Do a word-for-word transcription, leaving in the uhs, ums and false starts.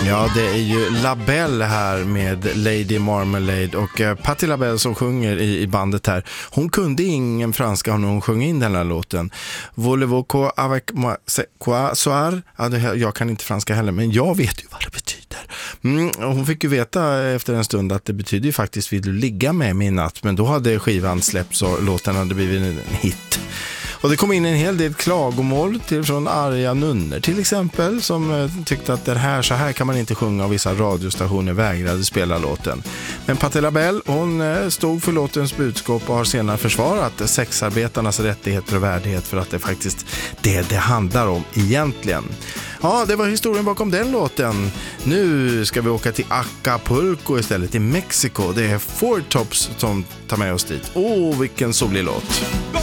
Ja, det är ju LaBelle här med Lady Marmalade och eh, Patti LaBelle som sjunger i, i bandet här. Hon kunde ingen franska när hon sjöng in den här låten. Voulez-vous quoi avec moi quoi soir? Ja, det, jag kan inte franska heller, men jag vet ju vad det betyder. Mm, hon fick ju veta efter en stund att det betyder ju faktiskt vill du ligga med mig i natt, men då hade skivan släppts och låten hade blivit en hit. Och det kom in en hel del klagomål till från arga nunnor till exempel som eh, tyckte att det här, så här kan man inte sjunga och vissa radiostationer vägrade spela låten. Men Patti LaBelle, hon eh, stod för låtens budskap och har senare försvarat sexarbetarnas rättigheter och värdighet för att det faktiskt det det handlar om egentligen. Ja, det var historien bakom den låten. Nu ska vi åka till Acapulco istället, i Mexiko. Det är Four Tops som tar med oss dit. Åh, oh, vilken solig låt.